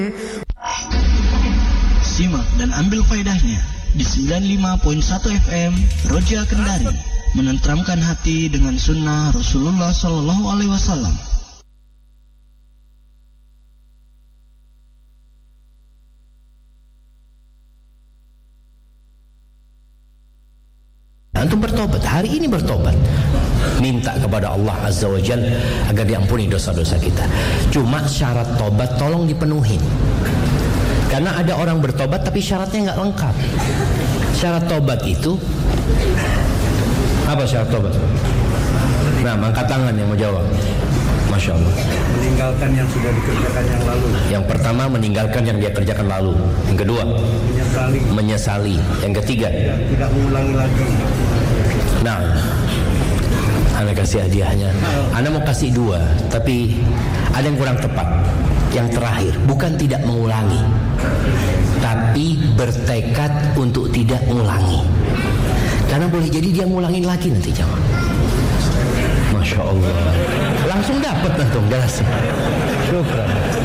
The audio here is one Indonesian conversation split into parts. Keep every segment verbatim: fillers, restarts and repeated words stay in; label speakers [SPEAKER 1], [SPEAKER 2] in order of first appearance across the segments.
[SPEAKER 1] Simak dan ambil faedahnya di sembilan puluh lima koma satu F M Roja Kendari, menenteramkan hati dengan sunnah Rasulullah Sallallahu Alaihi Wasallam.
[SPEAKER 2] Antum bertobat, hari ini bertobat, minta kepada Allah Azza wa Jalla agar diampuni dosa-dosa kita. Cuma syarat tobat tolong dipenuhi, karena ada orang bertobat tapi syaratnya nggak lengkap. Syarat tobat itu apa? Syarat tobat? Nah, angkat tangan yang mau jawab. Masya Allah.
[SPEAKER 3] Meninggalkan yang sudah dikerjakan yang lalu.
[SPEAKER 2] Yang pertama, meninggalkan yang dia kerjakan lalu. Yang kedua,
[SPEAKER 3] menyesali.
[SPEAKER 2] Menyesali. Yang ketiga,
[SPEAKER 3] tidak, tidak mengulangi lagi.
[SPEAKER 2] Nah, Anda kasih hadiahnya. Anda mau kasih dua, tapi ada yang kurang tepat. Yang terakhir, bukan tidak mengulangi, tapi bertekad untuk tidak mengulangi. Karena boleh jadi dia ngulangin lagi nanti jamaah. Masya Allah. Langsung dapat nantung jelasnya. Syukran.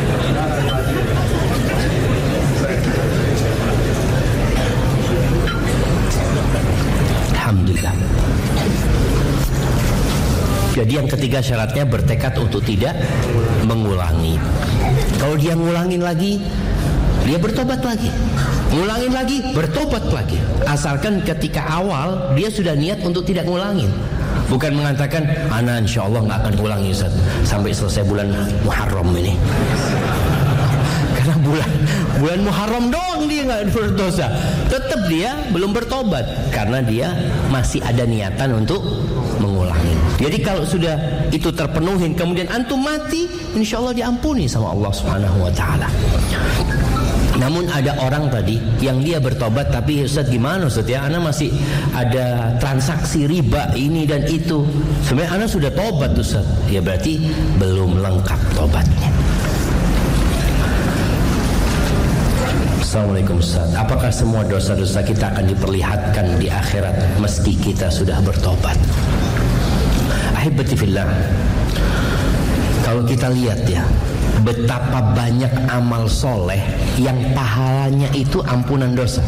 [SPEAKER 2] Alhamdulillah. Jadi yang ketiga syaratnya bertekad untuk tidak mengulangi. Kalau dia ngulangin lagi, dia bertobat lagi. Ngulangin lagi, bertobat lagi. Asalkan ketika awal dia sudah niat untuk tidak ngulangin. Bukan mengatakan, ana insya Allah nggak akan ulangi Ustaz sampai selesai bulan Muharram ini. Karena bulan bulan Muharram doang dia nggak berdosa. Tetap dia belum bertobat karena dia masih ada niatan untuk mengulangi. Jadi kalau sudah itu terpenuhi, kemudian antum mati, insya Allah diampuni sama Allah Subhanahu Wa Taala. Namun ada orang tadi yang dia bertobat, tapi Ustaz gimana Ustaz ya, ana masih ada transaksi riba ini dan itu. Sebenarnya ana sudah tobat Ustaz. Ya berarti belum lengkap tobatnya. Assalamualaikum Ustaz. Apakah semua dosa-dosa kita akan diperlihatkan di akhirat meski kita sudah bertobat? Ahibati fillah, kalau kita lihat ya, betapa banyak amal soleh yang pahalanya itu ampunan dosa.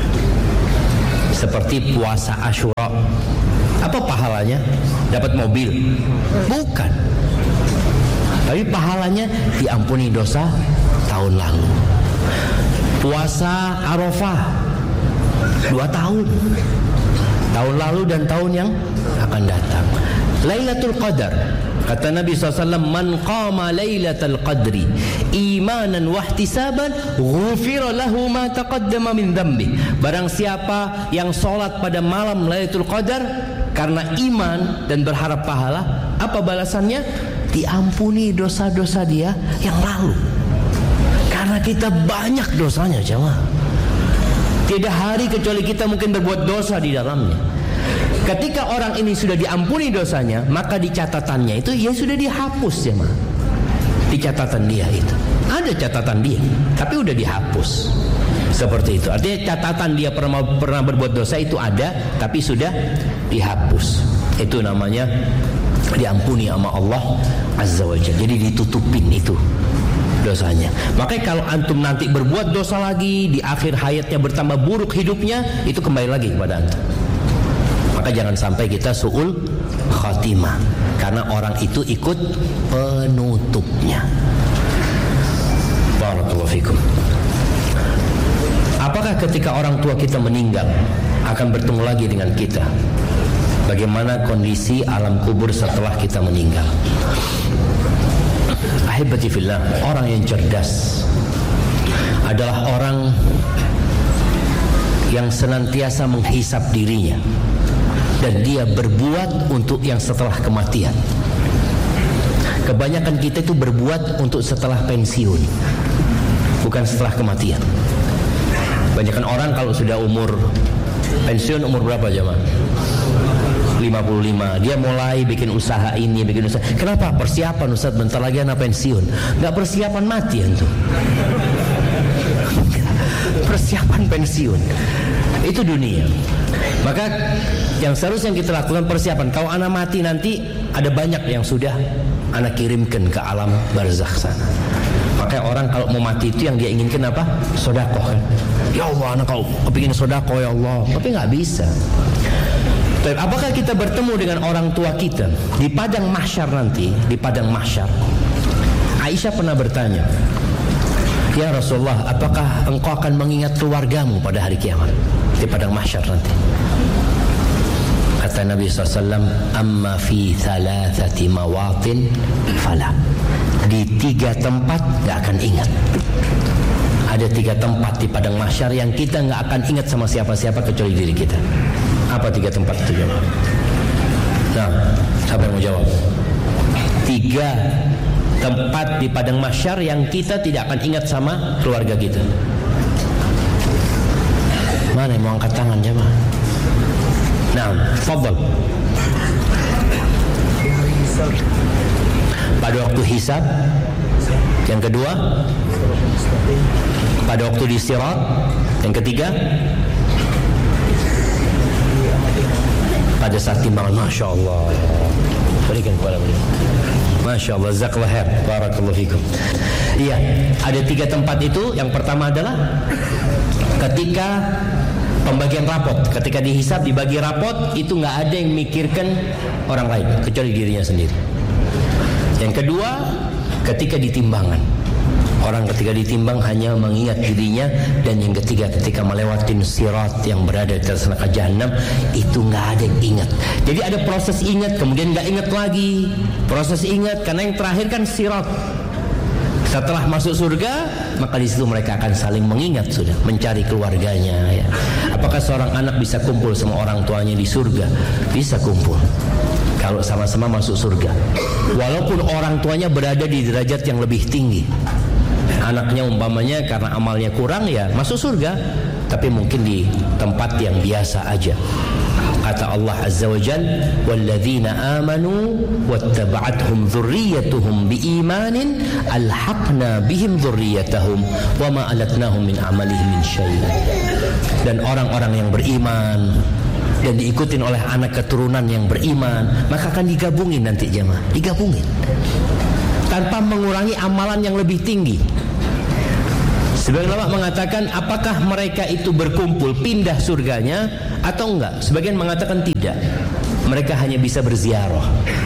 [SPEAKER 2] Seperti puasa Asyura. Apa pahalanya? Dapat mobil? Bukan. Tapi pahalanya diampuni dosa tahun lalu. Puasa Arafah dua tahun, tahun lalu dan tahun yang akan datang. Lailatul Qadar, kata Nabi shallallahu alaihi wasallam, man qama lailatul qadri imanan wahtisaban ghufira lahu ma taqaddama min dhanbi. Barang siapa yang sholat pada malam Lailatul Qadar karena iman dan berharap pahala, apa balasannya? Diampuni dosa-dosa dia yang lalu. Karena kita banyak dosanya jemaah. Tidak hari kecuali kita mungkin berbuat dosa di dalamnya. Ketika orang ini sudah diampuni dosanya, maka di catatannya itu ya sudah dihapus ya, Ma. Di catatan dia itu ada catatan dia, tapi udah dihapus. Seperti itu. Artinya catatan dia pernah pernah berbuat dosa itu ada, tapi sudah dihapus. Itu namanya diampuni sama Allah Azza wa Jalla. Jadi ditutupin itu dosanya. Makanya kalau antum nanti berbuat dosa lagi, di akhir hayatnya bertambah buruk hidupnya, itu kembali lagi kepada antum. Maka jangan sampai kita su'ul khatimah, karena orang itu ikut penutupnya. Barakallahu fikum. Apakah ketika orang tua kita meninggal akan bertemu lagi dengan kita? Bagaimana kondisi alam kubur setelah kita meninggal? Ahibati fillah, orang yang cerdas adalah orang yang senantiasa menghisap dirinya dan dia berbuat untuk yang setelah kematian. Kebanyakan kita itu berbuat untuk setelah pensiun, bukan setelah kematian. Kebanyakan orang kalau sudah umur pensiun, umur berapa jemaah? lima puluh lima, dia mulai bikin usaha ini, bikin usaha. Kenapa? Persiapan Ustaz, bentar lagi anak pensiun. Gak persiapan mati antum. Persiapan pensiun itu dunia. Maka yang seharusnya kita lakukan persiapan. Kalau anak mati nanti ada banyak yang sudah anak kirimkan ke alam barzakh sana. Makanya orang kalau mau mati itu yang dia inginkan apa? Sedekah kan. Ya Allah, anak kau kepingin sedekah ya Allah, tapi nggak bisa. Tapi apakah kita bertemu dengan orang tua kita di padang mahsyar nanti? Di padang mahsyar, Aisyah pernah bertanya, ya Rasulullah, apakah engkau akan mengingat keluargamu pada hari kiamat di padang mahsyar nanti? Kata Nabi shallallahu alaihi wasallam, amma fi thalathati mawatin fala. Di tiga tempat gak akan ingat. Ada tiga tempat di padang mahsyar yang kita gak akan ingat sama siapa-siapa kecuali diri kita. Apa tiga tempat itu? Nah, siapa yang mau jawab? Tiga tempat di padang mahsyar yang kita tidak akan ingat sama keluarga kita. Mana yang mau angkat tangan jemaah? Nah, fadhal. Pada waktu hisab. Yang kedua, pada waktu di sirat. Yang ketiga, pada saat timbangan. Masya Allah. Berikan kepada beliau. Masya Allah. Jazakallahu khair. Barakallahu fikum. Iya, ada tiga tempat itu. Yang pertama adalah ketika pembagian rapot, ketika dihisab dibagi rapot, itu nggak ada yang mikirkan orang lain kecuali dirinya sendiri. Yang kedua, ketika ditimbangan, orang ketika ditimbang hanya mengingat dirinya. Dan yang ketiga, ketika melewatin sirat yang berada di atas neraka jahanam, itu nggak ada yang ingat. Jadi ada proses ingat, kemudian nggak ingat lagi, proses ingat, karena yang terakhir kan sirat. Setelah masuk surga, maka di situ mereka akan saling mengingat sudah, mencari keluarganya. Ya. Apakah seorang anak bisa kumpul sama orang tuanya di surga? Bisa kumpul kalau sama-sama masuk surga. Walaupun orang tuanya berada di derajat yang lebih tinggi. Anaknya umpamanya karena amalnya kurang ya masuk surga, tapi mungkin di tempat yang biasa aja. Kata Allah Azza wa Jalla, walladzina amanu wattaba'athum dzurriyyatuhum biimanin alhaqna bihim dzurriyyatahum wama alatnahum min amalihim min syai'. Dan orang-orang yang beriman dan diikutin oleh anak keturunan yang beriman, maka akan digabungin nanti jemaah, digabungin tanpa mengurangi amalan yang lebih tinggi. Sebagian ulama mengatakan apakah mereka itu berkumpul pindah surganya atau enggak. Sebagian mengatakan tidak. Mereka hanya bisa berziarah.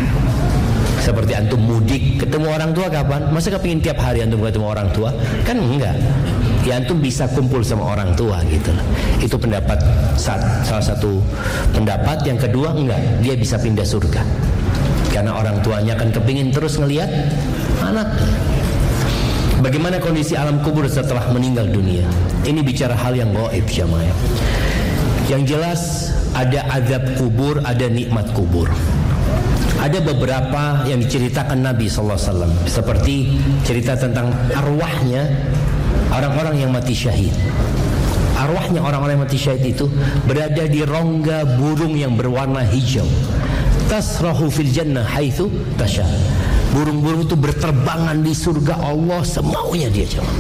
[SPEAKER 2] Seperti antum mudik, ketemu orang tua kapan? Masa kepingin tiap hari antum ketemu orang tua? Kan enggak. Ya antum bisa kumpul sama orang tua gitu. Itu pendapat salah satu pendapat. Yang kedua enggak, dia bisa pindah surga. Karena orang tuanya akan kepingin terus ngelihat anaknya. Bagaimana kondisi alam kubur setelah meninggal dunia? Ini bicara hal yang gaib jamaah. Yang jelas ada azab kubur, ada nikmat kubur. Ada beberapa yang diceritakan Nabi sallallahu alaihi wasallam, seperti cerita tentang arwahnya orang-orang yang mati syahid. Arwahnya orang-orang yang mati syahid itu berada di rongga burung yang berwarna hijau. Tasrahu fil jannah haitsu tasha. Burung-burung itu berterbangan di surga Allah semaunya dia coba.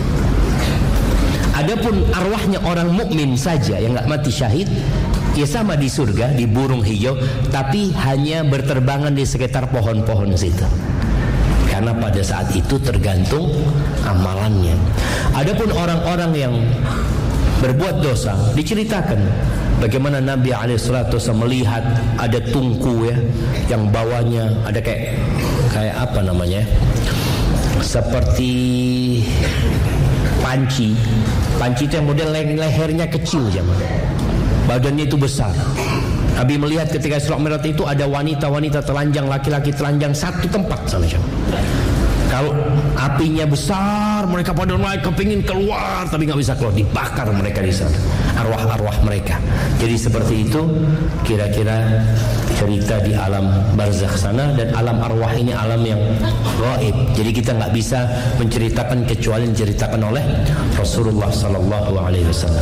[SPEAKER 2] Adapun arwahnya orang mukmin saja yang enggak mati syahid, ya sama di surga di burung hijau, tapi hanya berterbangan di sekitar pohon-pohon situ. Karena pada saat itu tergantung amalannya. Adapun orang-orang yang berbuat dosa, diceritakan bagaimana Nabi alaihi salatu wasallam melihat ada tungku ya, yang bawahnya ada kayak kayak apa namanya? Seperti panci. Panci itu yang model lehernya kecil zaman. Badannya itu besar. Nabi melihat ketika Isra Mi'raj itu ada wanita-wanita telanjang, laki-laki telanjang satu tempat sana. Kalau apinya besar, mereka pada naik kepingin keluar, tapi nggak bisa keluar, dibakar mereka di sana, arwah-arwah mereka. Jadi seperti itu kira-kira cerita di alam barzakh sana. Dan alam arwah ini alam yang gaib. Jadi kita nggak bisa menceritakan kecuali diceritakan oleh Rasulullah Sallallahu Alaihi Wasallam.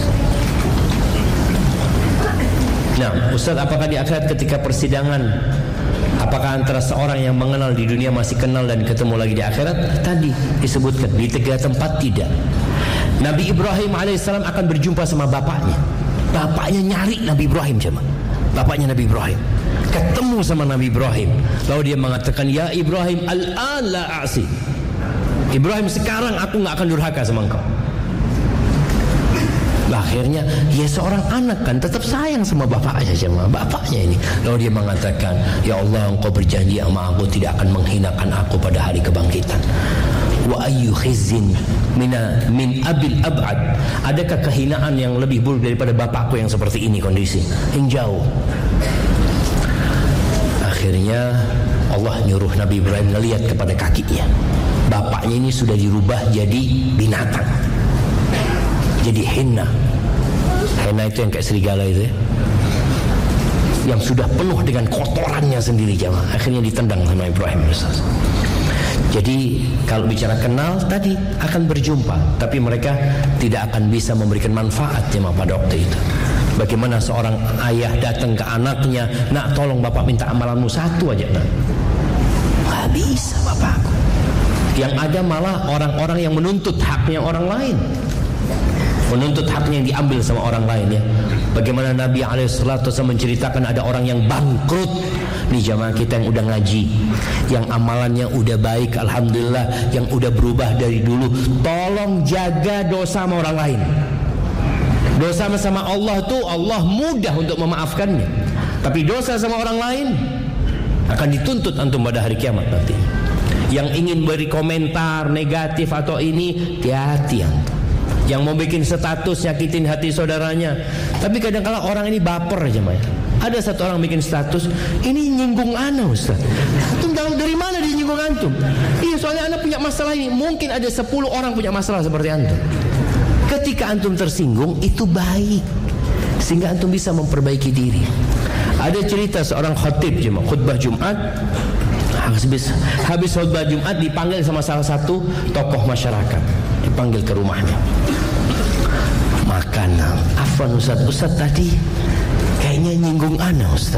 [SPEAKER 2] Nah, Ustaz, apakah di akhirat ketika persidangan, apakah antara seorang yang mengenal di dunia masih kenal dan ketemu lagi di akhirat? Tadi disebutkan di tiga tempat tidak. Nabi Ibrahim alaihissalam akan berjumpa sama bapaknya. Bapaknya nyari Nabi Ibrahim cuma. Bapaknya Nabi Ibrahim ketemu sama Nabi Ibrahim. Lalu dia mengatakan, ya Ibrahim, al-an la a'si. Ibrahim, sekarang aku gak akan durhaka sama engkau. Akhirnya ya seorang anak kan tetap sayang sama bapaknya, sama bapaknya ini. Lalu dia mengatakan, ya Allah, engkau berjanji sama aku tidak akan menghinakan aku pada hari kebangkitan. Wa ayyu khizzin mina min abil ab'ad. Adakah kehinaan yang lebih buruk daripada bapakku yang seperti ini kondisi yang jauh. Akhirnya Allah nyuruh Nabi Ibrahim melihat kepada kakinya. Bapaknya ini sudah dirubah jadi binatang, jadi henna. Henna itu yang kayak serigala itu ya, yang sudah penuh dengan kotorannya sendiri jamaah. Akhirnya ditendang sama Ibrahim. Jadi kalau bicara kenal tadi akan berjumpa, tapi mereka tidak akan bisa memberikan manfaat jemaah pada waktu itu. Bagaimana seorang ayah datang ke anaknya, nak tolong bapak minta amalanmu satu aja, nak. Gak bisa bapakku. Yang ada malah orang-orang yang menuntut haknya orang lain, menuntut haknya yang diambil sama orang lain ya. Bagaimana Nabi alaihi salatu wasallam menceritakan ada orang yang bangkrut. Nih jamaah kita yang udah ngaji, yang amalannya udah baik, alhamdulillah, yang udah berubah dari dulu, tolong jaga dosa sama orang lain. Dosa sama Allah tuh Allah mudah untuk memaafkannya, tapi dosa sama orang lain akan dituntut antum pada hari kiamat nanti. Yang ingin beri komentar negatif atau ini, hati-hati antum. Yang mau bikin status nyakitin hati saudaranya. Tapi kadang-kala orang ini baper aja, Maya. Ada satu orang bikin status, ini nyinggung ana Ustaz. Antum tahu dari mana dia nyinggung antum? Iya, soalnya ana punya masalah ini. Mungkin ada sepuluh orang punya masalah seperti antum. Ketika antum tersinggung, itu baik, sehingga antum bisa memperbaiki diri. Ada cerita seorang khatib jemaah, khutbah Jumat. Habis, habis khutbah Jumat dipanggil sama salah satu tokoh masyarakat, dipanggil ke rumahnya. Makan, afwan Ustaz, Ustaz tadi kayaknya nyinggung ana Ustaz.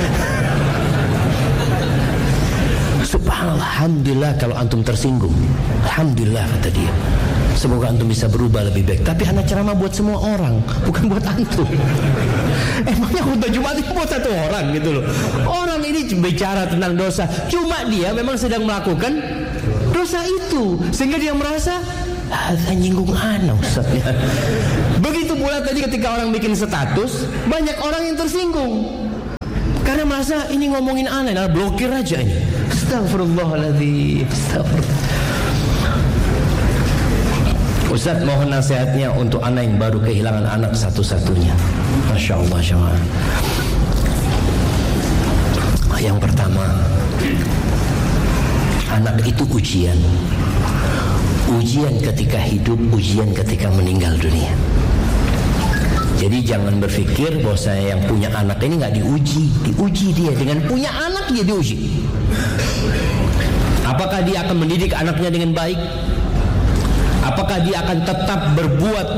[SPEAKER 2] Subhanallah, alhamdulillah kalau antum tersinggung, alhamdulillah kata dia. Semoga antum bisa berubah lebih baik. Tapi anak ceramah buat semua orang, bukan buat antum. Emangnya khutbah Jumat itu buat satu orang gitu loh. Orang ini bicara tentang dosa, cuma dia memang sedang melakukan dosa itu, sehingga dia merasa ada nyinggung ana Ustaz ya. Begitu pula tadi ketika orang bikin status, banyak orang yang tersinggung karena merasa ini ngomongin ana, nah blokir aja ini. Astagfirullahaladzim, astagfirullah. Ustaz mohon nasihatnya untuk anak yang baru kehilangan anak satu-satunya. Masya Allah jemaah. Yang pertama, anak itu ujian. Ujian ketika hidup, ujian ketika meninggal dunia. Jadi jangan berpikir bahwa saya yang punya anak ini nggak diuji. Diuji dia, dengan punya anak dia diuji. Apakah dia akan mendidik anaknya dengan baik? Apakah dia akan tetap berbuat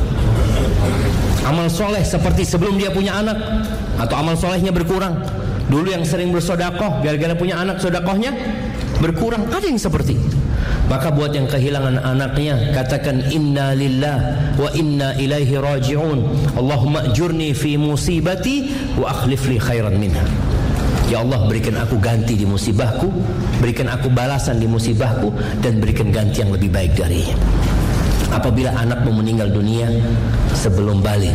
[SPEAKER 2] amal soleh seperti sebelum dia punya anak, atau amal solehnya berkurang? Dulu yang sering bersodakoh, gara-gara punya anak sodakohnya berkurang. Ada yang seperti itu. Maka buat yang kehilangan anaknya, katakan inna lillah wa inna ilaihi raji'un. Allahumma ajurni fi musibati wa akhlif li khairan minha. Ya Allah, berikan aku ganti di musibahku, berikan aku balasan di musibahku, dan berikan ganti yang lebih baik darinya. Apabila anakmu meninggal dunia sebelum balik,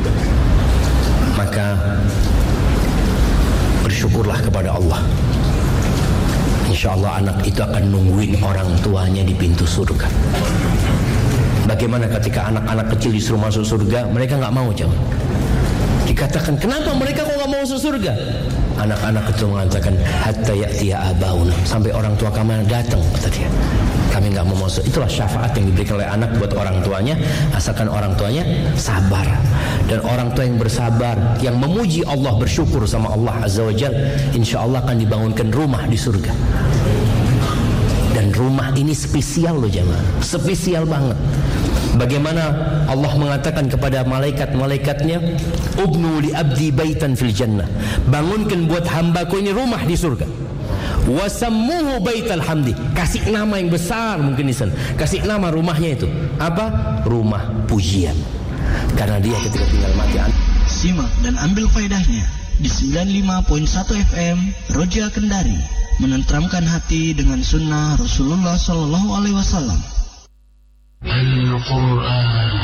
[SPEAKER 2] maka bersyukurlah kepada Allah. Insya Allah anak itu akan nungguin orang tuanya di pintu surga. Bagaimana ketika anak-anak kecil disuruh masuk surga, mereka nggak mau jawab. Dikatakan, kenapa mereka kok nggak mau masuk surga? Anak-anak itu mengatakan, hatta ya'tiya abauna, sampai orang tua kami datang, kata dia. Kami nggak mau masuk. Itulah syafaat yang diberikan oleh anak buat orang tuanya, asalkan orang tuanya sabar. Dan orang tua yang bersabar, yang memuji Allah, bersyukur sama Allah Azza wa Jal, insya Allah akan dibangunkan rumah di surga. Dan rumah ini spesial loh jemaah, spesial banget. Bagaimana Allah mengatakan kepada malaikat-malaikatnya, ubnu li abdi baitan fil jannah, bangunkan buat hambaku ini rumah di surga. Wasammuhu baital hamdi, kasih nama yang besar mungkin di sana, kasih nama rumahnya itu apa? Rumah pujian. Karena dia ketika tinggal mati.
[SPEAKER 1] Simak dan ambil faedahnya di sembilan puluh lima koma satu F M Roja Kendari, menenteramkan hati dengan sunnah Rasulullah Sallallahu Alaihi Wasallam.
[SPEAKER 4] Al-Quran